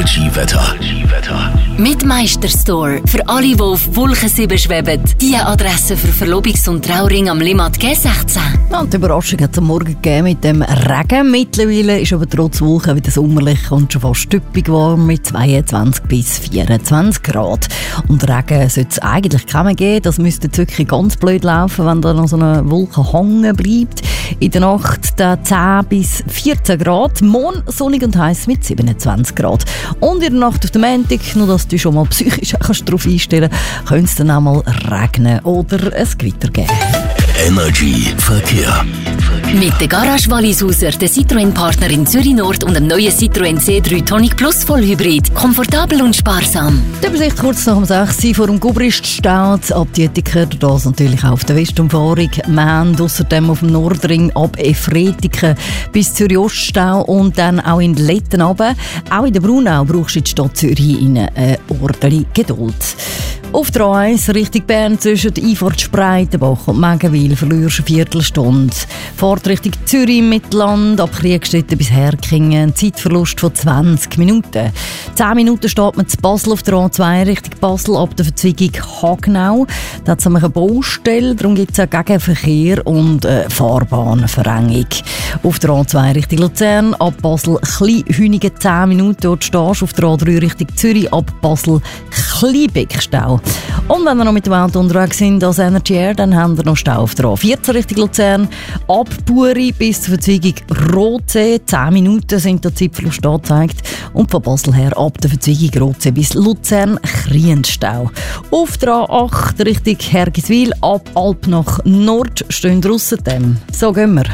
Skiwetter. Mit Meisterstore. Für alle, die auf Wolken 7 schweben. Die Adresse für Verlobungs- und Trauring am Limmat G16. Und die Überraschung hat es am Morgen gegeben mit dem Regen. Mittlerweile ist aber trotz Wolken wieder sommerlich und schon fast stüppig warm mit 22 bis 24 Grad. Und Regen sollte es eigentlich kaum geben. Das müsste jetzt wirklich ganz blöd laufen, wenn da noch so eine Wolke hängen bleibt. In der Nacht 10 bis 14 Grad. Morgen sonnig und heiß mit 27 Grad. Und in der Nacht auf dem Montag, nur dass du schon mal psychisch darauf einstellen kannst, könnte es dann auch mal regnen oder ein Gewitter geben. Energy Verkehr. Mit der Garage Wallisauser, der Citroën-Partner in Zürich Nord und dem neuen Citroën C3 Tonic Plus Vollhybrid. Komfortabel und sparsam. Die Übersicht kurz nach dem 6 vor dem Gubrist-Stau, ab Dietiker, das natürlich auch auf der Westumfahrung. Wir haben außerdem auf dem Nordring ab Efretiken bis Zürich-Oststau und dann auch in Letten runter. Auch in der Brunau brauchst du in die Stadt Zürich eine ordentliche Geduld. Auf der A1 Richtung Bern zwischen Einfahrt Spreitenbach und Megenwil verlierst du eine Viertelstunde. Fahrt Richtung Zürich Mittelland, ab Kriegstetten bis Herkingen, ein Zeitverlust von 20 Minuten. 10 Minuten steht man zu Basel auf der A2 Richtung Basel ab der Verzweigung Hagenau. Da hat es eine Baustelle, darum gibt es auch Gegenverkehr und Fahrbahnverengung. Auf der A2 Richtung Luzern ab Basel Kleinhünigen 10 Minuten, dort stehst du. Auf der A3 Richtung Zürich ab Basel Kleinbeckstau. Und wenn wir noch mit dem Auto unterwegs sind als Energy Air, dann haben wir noch Stau auf der A14 Richtung Luzern. Ab Buri bis zur Verzweigung Rotsee. 10 Minuten sind der Zeitverlust angezeigt. Und von Basel her ab der Verzweigung Rotsee bis Luzern Krienstau. Auf der A8 Richtung Hergiswil ab Alp nach Nord stehen draussen dem. So gehen wir.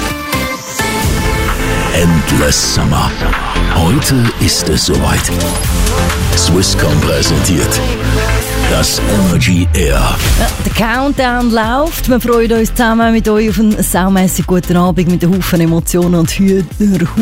Endless Summer. Heute ist es soweit. Swisscom präsentiert das Energy Air. Ja, der Countdown läuft. Wir freuen uns zusammen mit euch auf einen saumässig guten Abend mit einem Haufen Emotionen und Hühner.